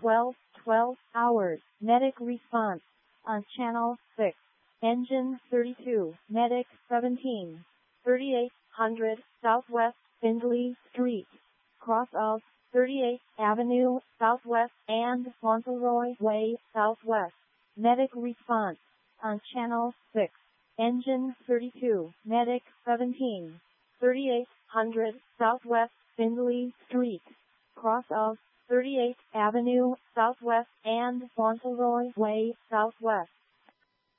12 hours. Medic response on Channel 6. Engine 32, Medic 17, 3800 Southwest Findlay Street, cross of 38th Avenue Southwest and Fauntleroy Way Southwest. Medic response on Channel 6. Engine 32, Medic 17, 3800 Southwest Findlay Street, cross of 38th Avenue Southwest and Fauntleroy Way Southwest.